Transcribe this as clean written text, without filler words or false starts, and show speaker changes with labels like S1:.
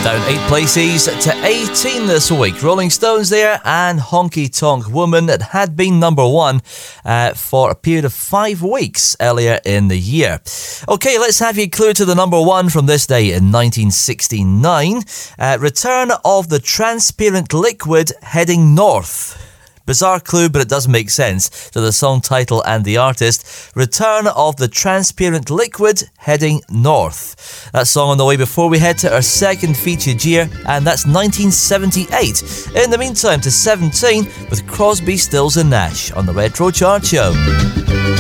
S1: Down 8 places to 18 this week. Rolling Stones there and Honky Tonk Woman. It had been number 1 for a period of 5 weeks earlier in the year. Okay, let's have you clue to the number 1 from this day in 1969. Return of the Transparent Liquid heading north. Bizarre clue, but it does make sense. So the song title and the artist, Return of the Transparent Liquid heading north. That song on the way before we head to our second featured year, and that's 1978. In the meantime, to 17 with Crosby, Stills and Nash on the Retro Chart Show.